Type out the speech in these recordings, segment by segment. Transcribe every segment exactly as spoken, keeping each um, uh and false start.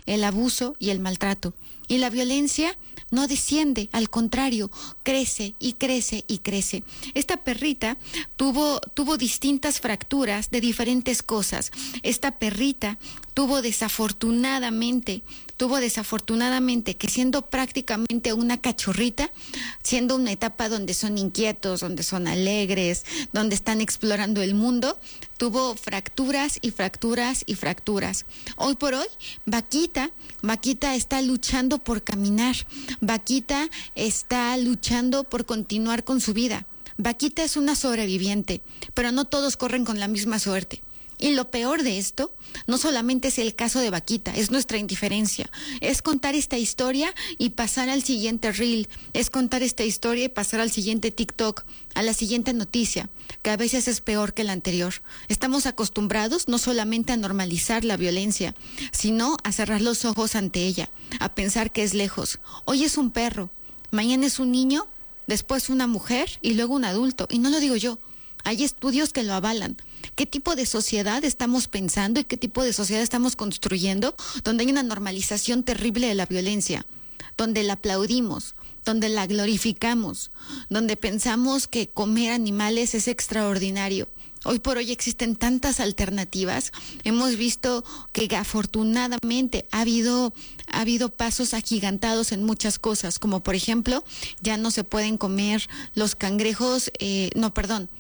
el abuso y el maltrato. Y la violencia no desciende, al contrario, crece y crece y crece. Esta perrita tuvo, tuvo distintas fracturas de diferentes cosas. Esta perrita tuvo desafortunadamente, tuvo desafortunadamente que siendo prácticamente una cachorrita, siendo una etapa donde son inquietos, donde son alegres, donde están explorando el mundo, tuvo fracturas y fracturas y fracturas. Hoy por hoy, Vaquita, Vaquita está luchando por caminar. Vaquita está luchando por continuar con su vida. Vaquita es una sobreviviente, pero no todos corren con la misma suerte. Y lo peor de esto, no solamente es el caso de Vaquita, es nuestra indiferencia. Es contar esta historia y pasar al siguiente reel. Es contar esta historia y pasar al siguiente TikTok, a la siguiente noticia, que a veces es peor que la anterior. Estamos acostumbrados no solamente a normalizar la violencia, sino a cerrar los ojos ante ella, a pensar que es lejos. Hoy es un perro, mañana es un niño, después una mujer y luego un adulto. Y no lo digo yo, hay estudios que lo avalan. ¿Qué tipo de sociedad estamos pensando y qué tipo de sociedad estamos construyendo donde hay una normalización terrible de la violencia, donde la aplaudimos, donde la glorificamos, donde pensamos que comer animales es extraordinario? Hoy por hoy existen tantas alternativas. Hemos visto que afortunadamente ha habido, ha habido pasos agigantados en muchas cosas, como por ejemplo, ya no se pueden comer los cangrejos, eh, no, perdón,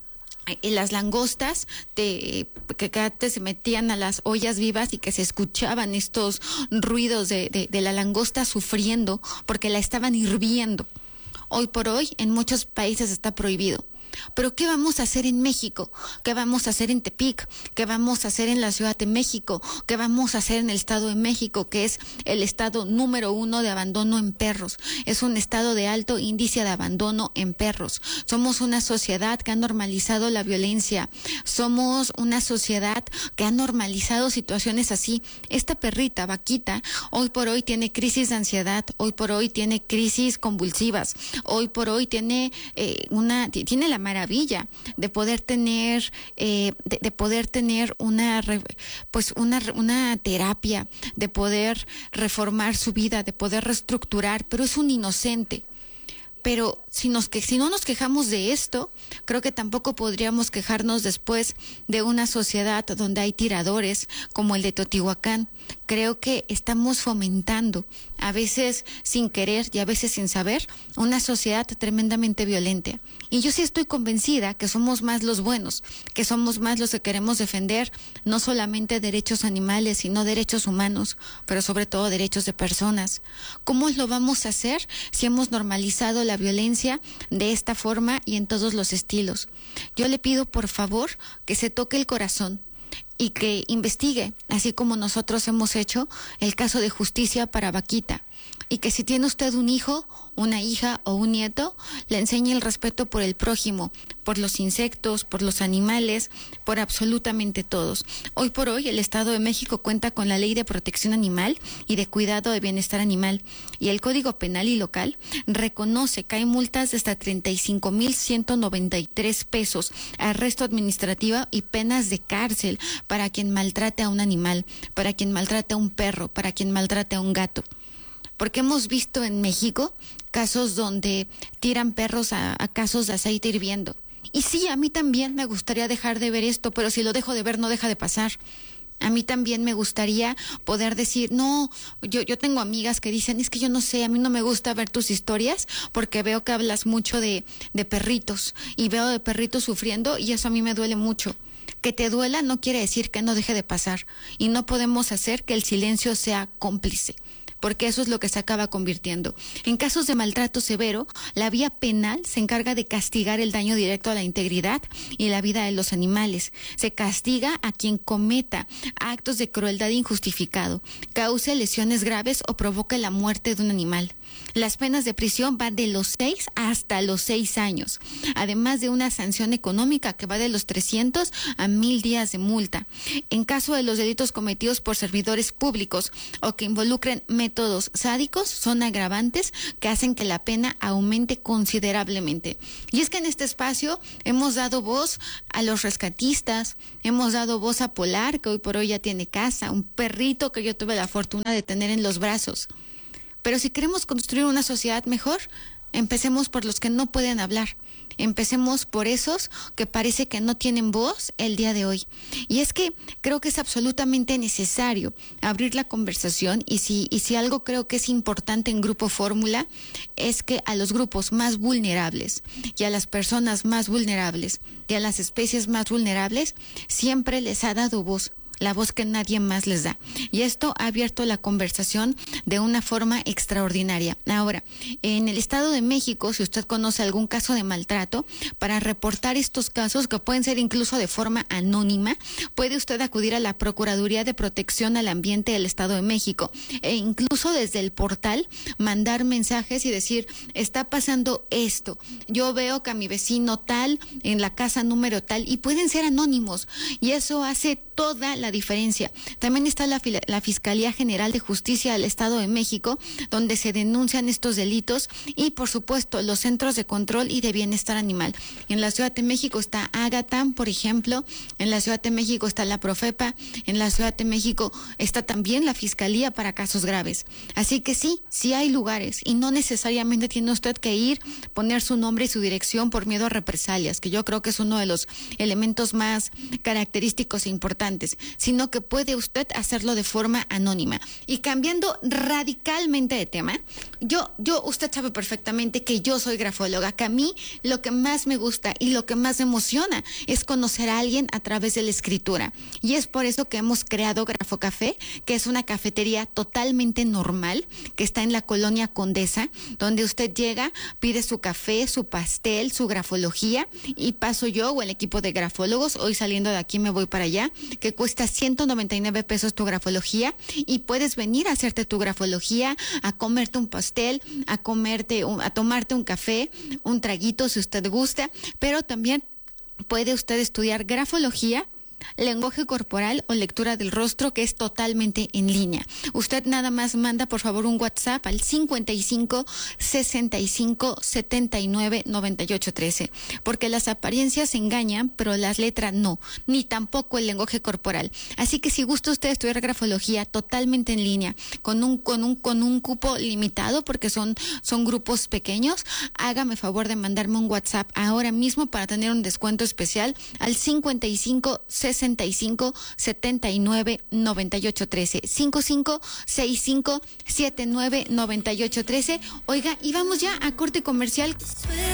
las langostas te, que antes se metían a las ollas vivas y que se escuchaban estos ruidos de, de, de la langosta sufriendo porque la estaban hirviendo. Hoy por hoy en muchos países está prohibido. Pero ¿qué vamos a hacer en México? ¿Qué vamos a hacer en Tepic? ¿Qué vamos a hacer en la Ciudad de México? ¿Qué vamos a hacer en el Estado de México, que es el estado número uno de abandono en perros? Es un estado de alto índice de abandono en perros. Somos una sociedad que ha normalizado la violencia. Somos una sociedad que ha normalizado situaciones así. Esta perrita, Vaquita, hoy por hoy tiene crisis de ansiedad, hoy por hoy tiene crisis convulsivas, hoy por hoy tiene eh, una, tiene la maravilla de poder tener eh, de, de poder tener una pues una una terapia, de poder reformar su vida, de poder reestructurar, pero es un inocente. Pero si nos que si no nos quejamos de esto, creo que tampoco podríamos quejarnos después de una sociedad donde hay tiradores como el de Teotihuacán. Creo que estamos fomentando, a veces sin querer y a veces sin saber, una sociedad tremendamente violenta. Y yo sí estoy convencida que somos más los buenos, que somos más los que queremos defender no solamente derechos animales, sino derechos humanos, pero sobre todo derechos de personas. ¿Cómo lo vamos a hacer si hemos normalizado la violencia de esta forma y en todos los estilos? Yo le pido por favor que se toque el corazón y que investigue, así como nosotros hemos hecho, el caso de justicia para Vaquita. Y que si tiene usted un hijo, una hija o un nieto, le enseñe el respeto por el prójimo, por los insectos, por los animales, por absolutamente todos. Hoy por hoy el Estado de México cuenta con la Ley de Protección Animal y de Cuidado de Bienestar Animal, y el Código Penal y Local reconoce que hay multas de hasta treinta y cinco mil ciento noventa y tres pesos, arresto administrativo y penas de cárcel para quien maltrate a un animal, para quien maltrate a un perro, para quien maltrate a un gato. Porque hemos visto en México casos donde tiran perros a, a casos de aceite hirviendo. Y sí, a mí también me gustaría dejar de ver esto, pero si lo dejo de ver no deja de pasar. A mí también me gustaría poder decir, no, yo, yo tengo amigas que dicen, es que yo no sé, a mí no me gusta ver tus historias porque veo que hablas mucho de, de perritos y veo de perritos sufriendo y eso a mí me duele mucho. Que te duela no quiere decir que no deje de pasar y no podemos hacer que el silencio sea cómplice, porque eso es lo que se acaba convirtiendo. En casos de maltrato severo, la vía penal se encarga de castigar el daño directo a la integridad y la vida de los animales. Se castiga a quien cometa actos de crueldad injustificado, cause lesiones graves o provoque la muerte de un animal. Las penas de prisión van de los seis hasta los seis años, además de una sanción económica que va de los trescientos a mil días de multa. En caso de los delitos cometidos por servidores públicos o que involucren métodos métodos sádicos son agravantes que hacen que la pena aumente considerablemente. Y es que en este espacio hemos dado voz a los rescatistas, hemos dado voz a Polar, que hoy por hoy ya tiene casa, un perrito que yo tuve la fortuna de tener en los brazos. Pero si queremos construir una sociedad mejor, empecemos por los que no pueden hablar. Empecemos por esos que parece que no tienen voz el día de hoy. Y es que creo que es absolutamente necesario abrir la conversación y si, y si algo creo que es importante en Grupo Fórmula es que a los grupos más vulnerables y a las personas más vulnerables y a las especies más vulnerables siempre les ha dado voz. La voz que nadie más les da. Y esto ha abierto la conversación de una forma extraordinaria. Ahora, en el Estado de México, si usted conoce algún caso de maltrato, para reportar estos casos, que pueden ser incluso de forma anónima, puede usted acudir a la Procuraduría de Protección al Ambiente del Estado de México e incluso desde el portal mandar mensajes y decir, está pasando esto. Yo veo que a mi vecino tal, en la casa número tal, y pueden ser anónimos. Y eso hace toda la diferencia. También está la, la Fiscalía General de Justicia del Estado de México, donde se denuncian estos delitos y, por supuesto, los centros de control y de bienestar animal. En la Ciudad de México está Ágata, por ejemplo, en la Ciudad de México está la Profepa, en la Ciudad de México está también la Fiscalía para casos graves. Así que sí, sí hay lugares y no necesariamente tiene usted que ir, poner su nombre y su dirección por miedo a represalias, que yo creo que es uno de los elementos más característicos e importantes, sino que puede usted hacerlo de forma anónima. Y cambiando radicalmente de tema, yo, yo, usted sabe perfectamente que yo soy grafóloga, que a mí lo que más me gusta y lo que más me emociona es conocer a alguien a través de la escritura. Y es por eso que hemos creado Grafo Café, que es una cafetería totalmente normal, que está en la colonia Condesa, donde usted llega, pide su café, su pastel, su grafología, y paso yo o el equipo de grafólogos. Hoy saliendo de aquí me voy para allá, que cuesta ciento noventa y nueve pesos tu grafología, y puedes venir a hacerte tu grafología, a comerte un pastel, a comerte, un, a tomarte un café, un traguito si usted gusta, pero también puede usted estudiar grafología, lenguaje corporal o lectura del rostro, que es totalmente en línea. Usted nada más manda por favor un WhatsApp al cincuenta y cinco, sesenta y cinco, setenta y nueve, noventa y ocho, trece, porque las apariencias engañan, pero las letras no, ni tampoco el lenguaje corporal. Así que si gusta usted estudiar grafología totalmente en línea, con un con un con un cupo limitado, porque son son grupos pequeños, hágame favor de mandarme un WhatsApp ahora mismo para tener un descuento especial al cincuenta y cinco, sesenta y cinco, setenta y nueve, noventa y ocho, trece, cincuenta y cinco, sesenta y cinco, setenta y nueve, noventa y ocho, trece. Oiga, y vamos ya a corte comercial.